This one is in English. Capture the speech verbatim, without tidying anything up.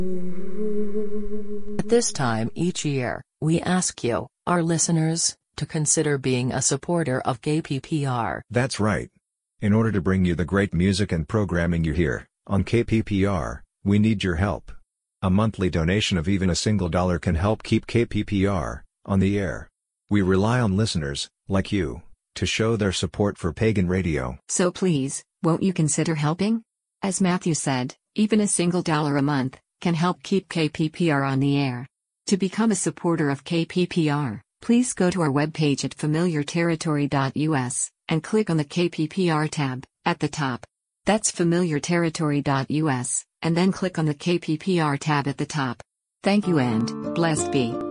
At this time each year, we ask you, our listeners, to consider being a supporter of K P P R. That's right. In order to bring you the great music and programming you hear on K P P R, we need your help. A monthly donation of even a single dollar can help keep K P P R on the air. We rely on listeners, like you, to show their support for Pagan Radio. So please, won't you consider helping? As Matthew said, even a single dollar a month can help keep K P P R on the air. To become a supporter of K P P R, please go to our webpage at familiar territory dot U S and click on the K P P R tab at the top. That's familiar territory dot U S, and then click on the K P P R tab at the top. Thank you and blessed be.